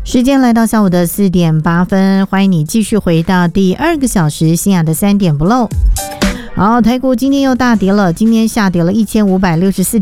时间来到下午的4点8分，欢迎你继续回到第2个小时新雅的3点不漏。好，台股今天又大跌了，今天下跌了1564